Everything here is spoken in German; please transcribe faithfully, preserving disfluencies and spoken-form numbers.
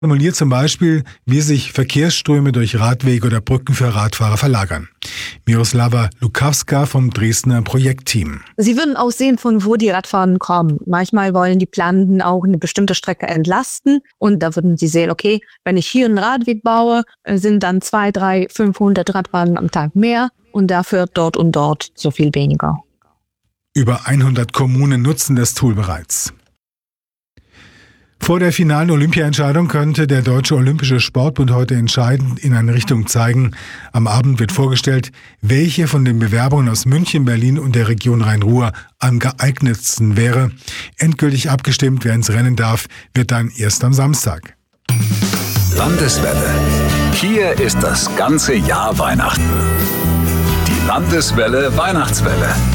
Simuliert zum Beispiel, wie sich Verkehrsströme durch Radwege oder Brücken für Radfahrer verlagern. Miroslava Lukawska vom Dresdner Projektteam. Sie würden auch sehen, von wo die Radfahrer kommen. Manchmal wollen die Planenden auch eine bestimmte Strecke entlasten und da würden sie sehen, okay, wenn ich hier einen Radweg baue, sind dann zwei, drei, fünfhundert Radfahrer am Tag mehr und dafür dort und dort so viel weniger. Über hundert Kommunen nutzen das Tool bereits. Vor der finalen Olympiaentscheidung könnte der Deutsche Olympische Sportbund heute entscheidend in eine Richtung zeigen. Am Abend wird vorgestellt, welche von den Bewerbungen aus München, Berlin und der Region Rhein-Ruhr am geeignetsten wäre. Endgültig abgestimmt, wer ins Rennen darf, wird dann erst am Samstag. Landeswelle. Hier ist das ganze Jahr Weihnachten. Die Landeswelle Weihnachtswelle.